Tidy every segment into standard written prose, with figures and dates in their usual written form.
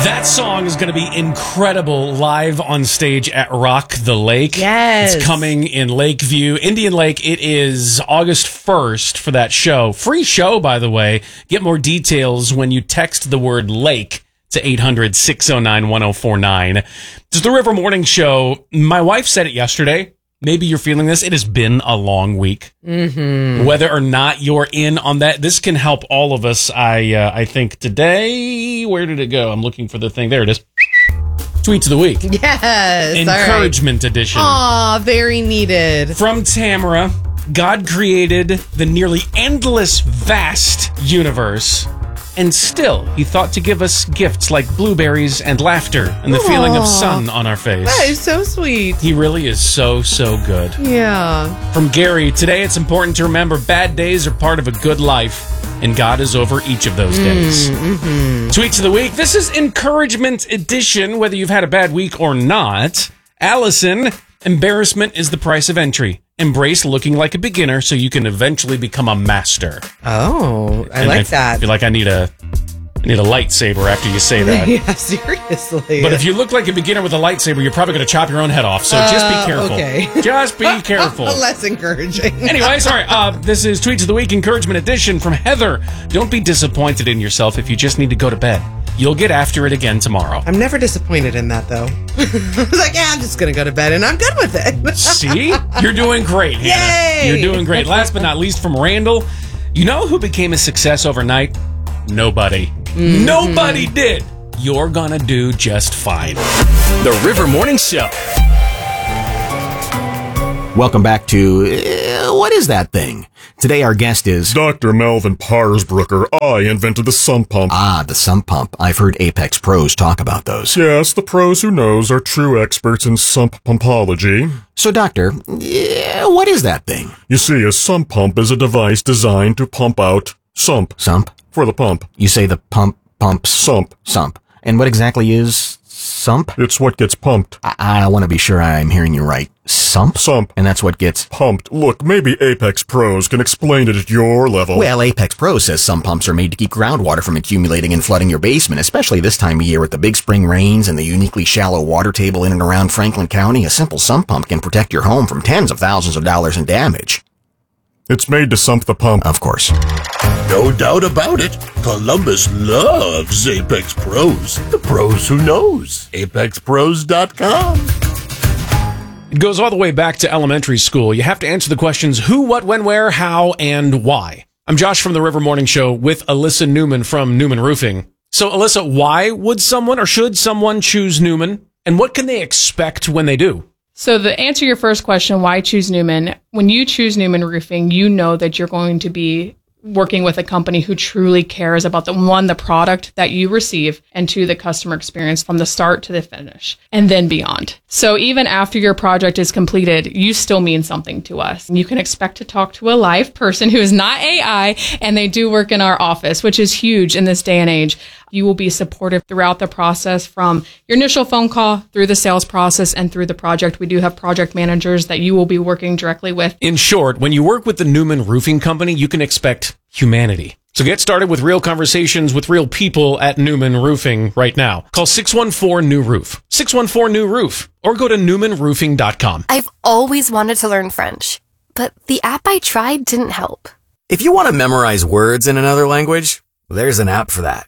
That song is going to be incredible live on stage at Rock the Lake. Yes. It's coming in Lakeview, Indian Lake. It is August 1st for that show. Free show, by the way. Get more details when you text the word lake to 800-609-1049. It's the River Morning Show. My wife said it yesterday. Maybe you're feeling this. It has been a long week. Mm-hmm. Whether or not you're in on that, this can help all of us. I think today, where did it go? I'm looking for the thing. There it is. Tweets of the week. Yes. Encouragement edition. Aw, very needed. From Tamara, God created the nearly endless, vast universe. And still, he thought to give us gifts like blueberries and laughter and the feeling of sun on our face. That is so sweet. He really is so good. Yeah. From Gary, today it's important to remember bad days are part of a good life, and God is over each of those days. Mm-hmm. Tweets of the week. This is encouragement edition, whether you've had a bad week or not. Allison, embarrassment is the price of entry. Embrace looking like a beginner so you can eventually become a master. Oh, I like that. I feel like I need a lightsaber after you say that. Yeah, seriously. But if you look like a beginner with a lightsaber, you're probably going to chop your own head off. So just be careful. Okay. Just be careful. Less encouraging. Anyway, sorry. This is Tweets of the Week Encouragement Edition from Heather. Don't be disappointed in yourself if you just need to go to bed. You'll get after it again tomorrow. I'm never disappointed in that, though. I was like, I'm just going to go to bed, and I'm good with it. See? You're doing great, Hannah. Yay! You're doing great. Last but not least, from Randall. You know who became a success overnight? Nobody. Mm-hmm. Nobody did. You're going to do just fine. The River Morning Show. Welcome back to What is that thing? Today our guest is Dr. Melvin Parsbrucker. I invented the sump pump. Ah, the sump pump. I've heard Apex pros talk about those. Yes, the pros who knows are true experts in sump pumpology. So, Doctor, what is that thing? You see, a sump pump is a device designed to pump out sump. Sump? For the pump. You say the pumps? Sump. Sump. And what exactly is sump? It's what gets pumped. I want to be sure I'm hearing you right. Sump? Sump. And that's what gets pumped. Look, maybe Apex Pros can explain it at your level. Well, Apex Pros says sump pumps are made to keep groundwater from accumulating and flooding your basement, especially this time of year with the big spring rains and the uniquely shallow water table in and around Franklin County. A simple sump pump can protect your home from tens of thousands of dollars in damage. It's made to sump the pump. Of course. No doubt about it. Columbus loves Apex Pros. The pros who knows. ApexPros.com. It goes all the way back to elementary school. You have to answer the questions who, what, when, where, how, and why. I'm Josh from the River Morning Show with Alyssa Newman from Newman Roofing. So, Alyssa, why would someone or should someone choose Newman? And what can they expect when they do? So to answer your first question, why choose Newman? When you choose Newman Roofing, you know that you're going to be working with a company who truly cares about the product that you receive, and two, the customer experience from the start to the finish and then beyond. So even after your project is completed, you still mean something to us. You can expect to talk to a live person who is not AI, and they do work in our office, which is huge in this day and age. You will be supportive throughout the process, from your initial phone call through the sales process and through the project. We do have project managers that you will be working directly with. In short, when you work with the Newman Roofing Company, you can expect humanity. So get started with real conversations with real people at Newman Roofing right now. Call 614-NEW-ROOF. 614-NEW-ROOF. Or go to newmanroofing.com. I've always wanted to learn French, but the app I tried didn't help. If you want to memorize words in another language, there's an app for that.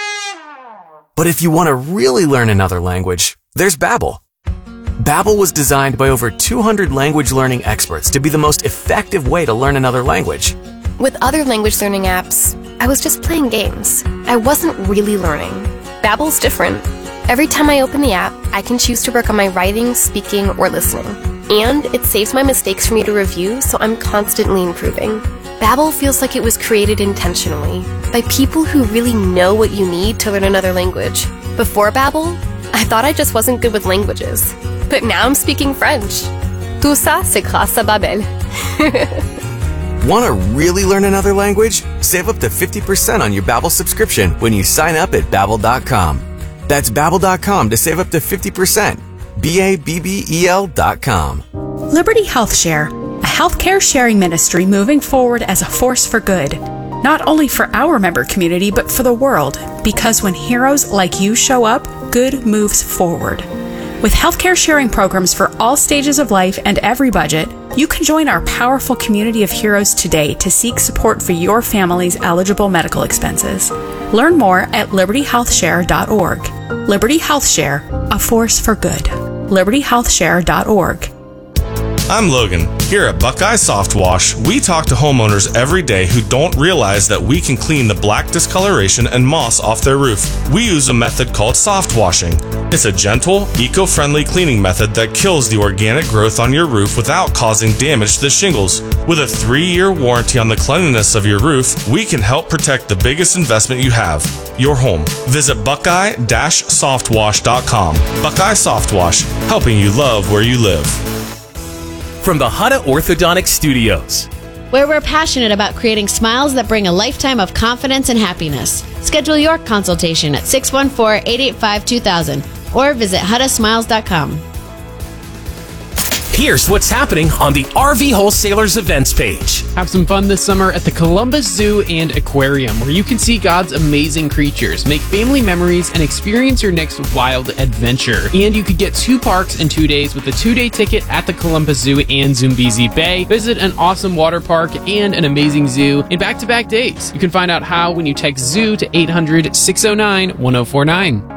But if you want to really learn another language, there's Babbel. Babbel was designed by over 200 language learning experts to be the most effective way to learn another language. With other language learning apps, I was just playing games. I wasn't really learning. Babbel's different. Every time I open the app, I can choose to work on my writing, speaking, or listening. And it saves my mistakes for me to review, so I'm constantly improving. Babbel feels like it was created intentionally by people who really know what you need to learn another language. Before Babbel, I thought I just wasn't good with languages. But now I'm speaking French. Tout ça, c'est grâce à Babbel. Want to really learn another language? Save up to 50% on your Babbel subscription when you sign up at Babbel.com. That's Babbel.com to save up to 50%. Babbel.com. Liberty Health Share, a healthcare sharing ministry moving forward as a force for good. Not only for our member community, but for the world. Because when heroes like you show up, good moves forward. With healthcare sharing programs for all stages of life and every budget, you can join our powerful community of heroes today to seek support for your family's eligible medical expenses. Learn more at libertyhealthshare.org. Liberty Health Share, a force for good. libertyhealthshare.org. I'm Logan. Here at Buckeye Soft Wash, we talk to homeowners every day who don't realize that we can clean the black discoloration and moss off their roof. We use a method called soft washing. It's a gentle, eco-friendly cleaning method that kills the organic growth on your roof without causing damage to the shingles. With a 3-year warranty on the cleanliness of your roof, we can help protect the biggest investment you have, your home. Visit buckeye-softwash.com. Buckeye Soft Wash, helping you love where you live. From the Hutta Orthodontic Studios, where we're passionate about creating smiles that bring a lifetime of confidence and happiness. Schedule your consultation at 614-885-2000 or visit HuttaSmiles.com. Here's what's happening on the RV Wholesalers events page. Have some fun this summer at the Columbus Zoo and Aquarium, where you can see God's amazing creatures, make family memories, and experience your next wild adventure. And you could get 2 parks in 2 days with a 2-day ticket at the Columbus Zoo and Zumbizi Bay. Visit an awesome water park and an amazing zoo in back-to-back days. You can find out how when you text ZOO to 800-609-1049.